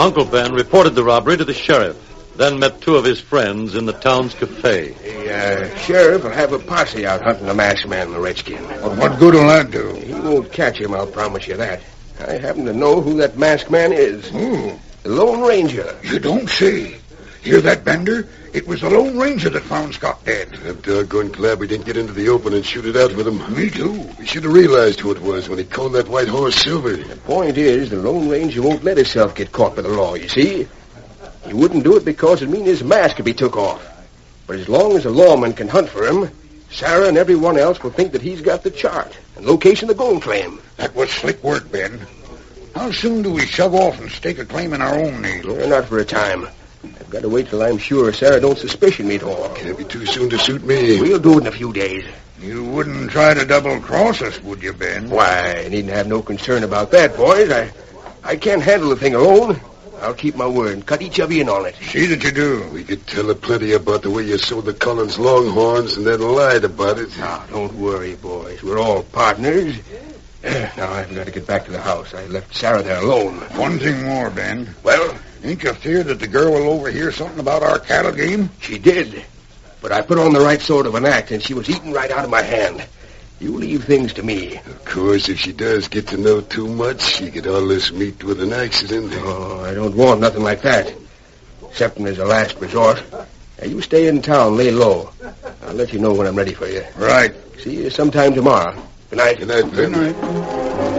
Uncle Ben reported the robbery to the sheriff, then met two of his friends in the town's cafe. The sheriff will have a posse out hunting the masked man and the redskin. Well, what good will that do? He won't catch him, I'll promise you that. I happen to know who that masked man is. Who? The Lone Ranger. You don't say. Hear that, Bender? It was the Lone Ranger that found Scott dead. I'm doggone glad we didn't get into the open and shoot it out with him. Me too. We should have realized who it was when he called that white horse Silver. The point is, the Lone Ranger won't let himself get caught by the law, you see? He wouldn't do it because it'd mean his mask could be took off. But as long as the lawman can hunt for him, Sarah and everyone else will think that he's got the chart and location of the gold claim. That was slick work, Ben. How soon do we shove off and stake a claim in our own name? Not for a time. I've got to wait till I'm sure Sarah don't suspicion me at all. Can't be too soon to suit me. We'll do it in a few days. You wouldn't try to double-cross us, would you, Ben? Why, I needn't have no concern about that, boys. I can't handle the thing alone. I'll keep my word and cut each of you in on it. See that you do. We could tell her plenty about the way you sold the Collins Longhorns and then lied about it. Now, don't worry, boys. We're all partners. Now, I've got to get back to the house. I left Sarah there alone. One thing more, Ben. Well? Ain't you feared that the girl will overhear something about our cattle game? She did. But I put on the right sort of an act, and she was eating right out of my hand. You leave things to me. Of course, if she does get to know too much, she could always meet with an accident. Oh, I don't want nothing like that. Excepting as a last resort. Now, you stay in town, lay low. I'll let you know when I'm ready for you. Right. See you sometime tomorrow. Good night. Good night, Ben. Good night.